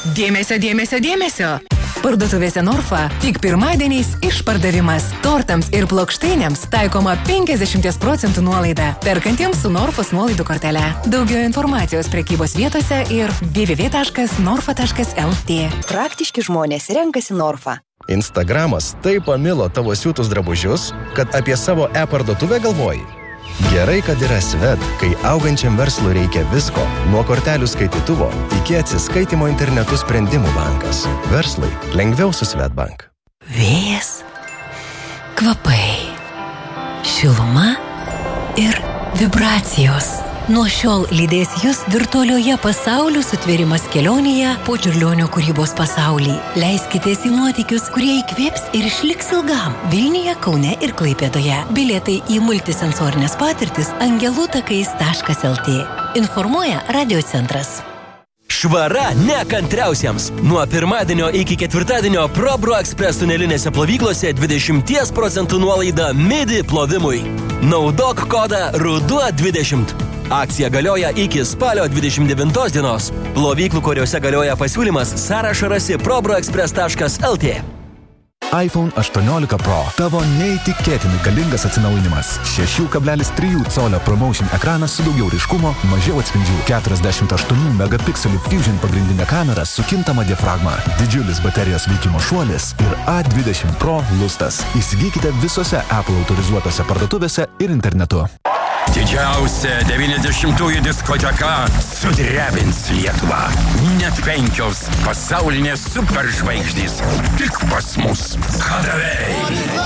Dėmesio, dėmesio, dėmesio. Parduotuvėse Norfa tik pirmadieniais išpardavimas. Tortams ir plokštainiams taikoma 50% nuolaida. Perkantiems su Norfos nuolaidų kortele. Daugiau informacijos prekybos vietose ir www.norfa.lt. Praktiški žmonės renkasi Norfa. Instagramas taip pamilo tavo siūtus drabužius, kad apie savo e-parduotuvę galvoji. Gerai, kad yra Svet, kai augančiam verslui reikia visko, nuo kortelių skaitytuvo iki atsiskaitimo internetu sprendimų bankas. Verslui lengviau su Svetbank. Vėjas, kvapai, šiluma ir vibracijos. Nuo šiol lydės jūs virtualioje pasaulių sutvėrimas kelionėje po Čiurlionio kūrybos pasaulį. Leiskitės į nuotykius, kurie įkvėps ir išliks ilgam Vilniuje, Kaune ir Klaipėdoje. Bilietai į multisensorinės patirtis angelų-takais.lt. Informuoja Radiocentras. Švara nekantriausiems. Nuo pirmadienio iki ketvirtadienio ProBro Express tunelinėse plovyklose 20% nuolaida MIDI plovimui. Naudok kodą RUDUO20. Akcija galioja iki spalio 29 dienos. Plovyklų, kuriuose galioja pasiūlymas, sąrašą rasi probroexpress.lt. iPhone 18 Pro. Tavo neįtikėtinai galingas atsinaujinimas. 6,3 colio Promotion ekranas su daugiau ryškumo, mažiau atspindžių. 48 megapikselių Fusion pagrindinė kamera su kintama diafragma. Didžiulis baterijos veikimo šuolis ir A20 Pro lustas. Įsigykite visose Apple autorizuotose parduotuvėse ir internetu. Didžiausia 90-ųjų diskoteka sudrebins Lietuvą. Net 5 pasaulinės superžvaigždės tik pas mus. Kadavei.